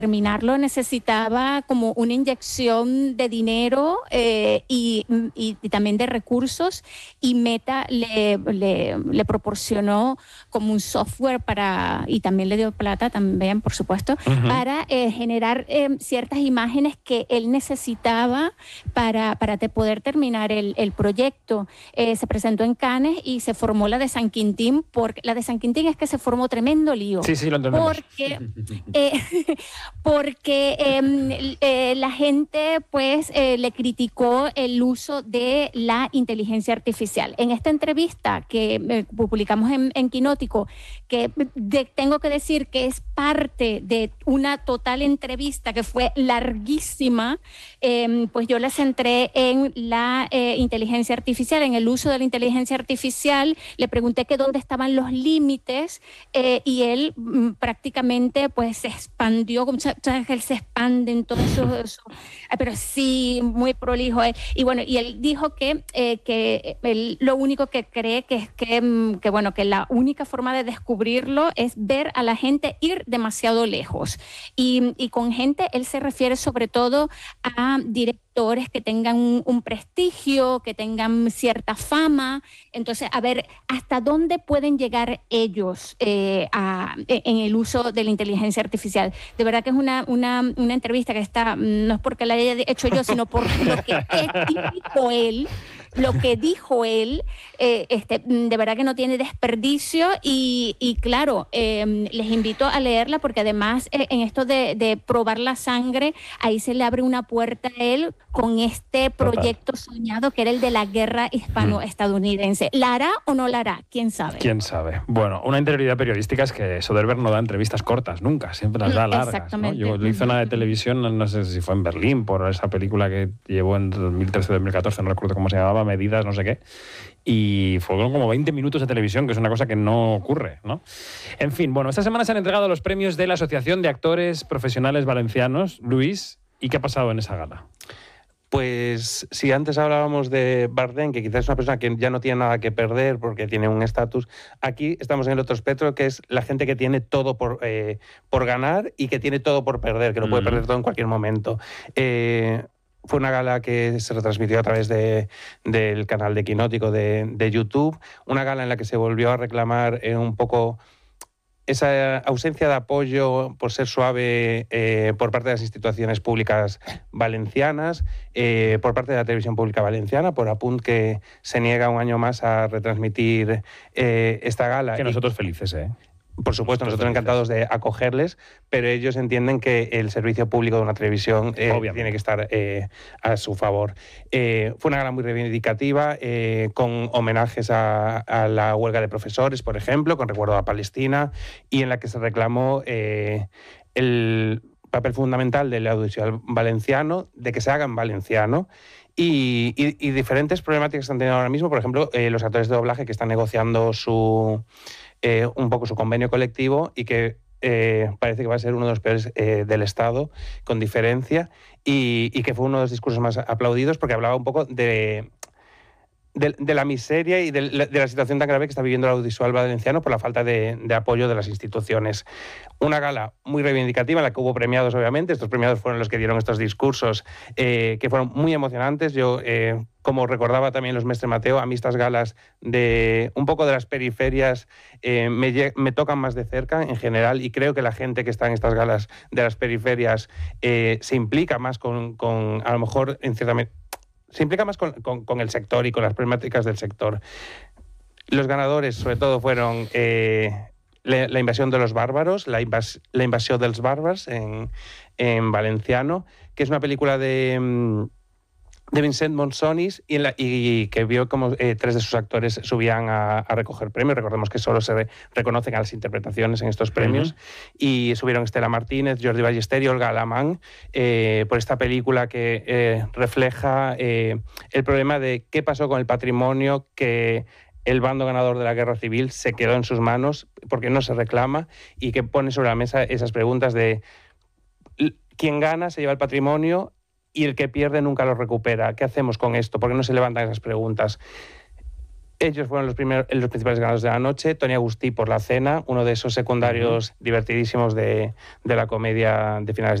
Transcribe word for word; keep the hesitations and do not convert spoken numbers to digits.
terminarlo necesitaba como una inyección de dinero eh, y, y, y también de recursos, y Meta le, le, le proporcionó como un software para, y también le dio plata también, por supuesto, uh-huh. para eh, generar eh, ciertas imágenes que él necesitaba para, para te poder terminar el, el proyecto. Eh, se presentó en Cannes y se formó la de San Quintín, porque la de San Quintín es que se formó tremendo lío. Sí, sí, lo entendemos. Porque... Eh, porque eh, eh, la gente pues eh, le criticó el uso de la inteligencia artificial. En esta entrevista que eh, publicamos en, en Quinótico, que de, tengo que decir que es parte de una total entrevista que fue larguísima, eh, pues yo la centré en la eh, inteligencia artificial, en el uso de la inteligencia artificial. Le pregunté que dónde estaban los límites eh, y él m, prácticamente pues se expandió, como sabes que él se expande en todo eso, eso pero sí, muy prolijo. Eh. Y bueno, y él dijo que, eh, que él lo único que cree que es que, que, bueno, que la única forma de descubrirlo es ver a la gente ir demasiado lejos. Y, y con gente, él se refiere sobre todo a directores que tengan un, un prestigio, que tengan cierta fama. Entonces, a ver, ¿hasta dónde pueden llegar ellos eh, a, en el uso de la inteligencia artificial? De verdad que es una, una, una entrevista que está, no es porque la haya hecho yo, sino por lo que dijo él, lo que dijo él, eh, este, de verdad que no tiene desperdicio y, y claro, eh, les invito a leerla porque además eh, en esto de, de probar la sangre, ahí se le abre una puerta a él con este proyecto Total. soñado que era el de la guerra hispano-estadounidense. ¿La hará o no la hará? ¿Quién sabe? ¿Quién sabe? Bueno, una interioridad periodística es que Soderbergh no da entrevistas cortas, nunca, siempre las da largas. Exactamente. ¿no? Yo le hice una de televisión, no sé si fue en Berlín, por esa película que llevó en dos mil trece dos mil catorce, no recuerdo cómo se llamaba, Medidas, no sé qué, y fueron como veinte minutos de televisión, que es una cosa que no ocurre, ¿no? En fin, bueno, esta semana se han entregado los premios de la Asociación de Actores Profesionales Valencianos. Luis, ¿y qué ha pasado en esa gala? Pues si antes hablábamos de Bardem, que quizás es una persona que ya no tiene nada que perder porque tiene un estatus, aquí estamos en el otro espectro, que es la gente que tiene todo por, eh, por ganar y que tiene todo por perder, que lo puede perder todo en cualquier momento. Eh, Fue una gala que se retransmitió a través de, del canal de Quinótico de, de YouTube, una gala en la que se volvió a reclamar eh, un poco esa ausencia de apoyo, por ser suave, eh, por parte de las instituciones públicas valencianas, eh, por parte de la televisión pública valenciana, por Apunt, que se niega un año más a retransmitir eh, esta gala. Que nosotros felices, ¿eh? Por supuesto, nosotros encantados de acogerles, pero ellos entienden que el servicio público de una televisión eh, tiene que estar eh, a su favor. Eh, fue una gala muy reivindicativa, eh, con homenajes a, a la huelga de profesores, por ejemplo, con recuerdo a Palestina, y en la que se reclamó eh, el papel fundamental del audiovisual valenciano, de que se haga en valenciano. Y, y, y diferentes problemáticas que están teniendo ahora mismo, por ejemplo, eh, los actores de doblaje que están negociando su... Eh, un poco su convenio colectivo y que eh, parece que va a ser uno de los peores eh, del Estado, con diferencia, y, y que fue uno de los discursos más aplaudidos porque hablaba un poco de, de, de la miseria y de la, de la situación tan grave que está viviendo el audiovisual valenciano por la falta de, de apoyo de las instituciones. Una gala muy reivindicativa en la que hubo premiados, obviamente. Estos premiados fueron los que dieron estos discursos eh, que fueron muy emocionantes. Yo... Eh, Como recordaba también los Mestre Mateo, a mí estas galas de un poco de las periferias eh, me, me tocan más de cerca en general, y creo que la gente que está en estas galas de las periferias eh, se implica más con, con, a lo mejor, en cierta medida, se implica más con, con, con el sector y con las problemáticas del sector. Los ganadores, sobre todo, fueron eh, la, la invasión de los bárbaros, la, invas, la invasión dels bàrbars en, en valenciano, que es una película de... de Vincent Monsonis, y, en la, y que vio como eh, tres de sus actores subían a, a recoger premios. Recordemos que solo se re, reconocen a las interpretaciones en estos premios. Uh-huh. Y subieron Estela Martínez, Jordi Ballester y Olga Alamán eh, por esta película que eh, refleja eh, el problema de qué pasó con el patrimonio que el bando ganador de la guerra civil se quedó en sus manos porque no se reclama, y que pone sobre la mesa esas preguntas de quién gana se lleva el patrimonio y el que pierde nunca lo recupera. ¿Qué hacemos con esto? ¿Por qué no se levantan esas preguntas? Ellos fueron los, primeros, los principales ganadores de la noche. Tony Agustí por La cena, uno de esos secundarios uh-huh. divertidísimos de, de la comedia de finales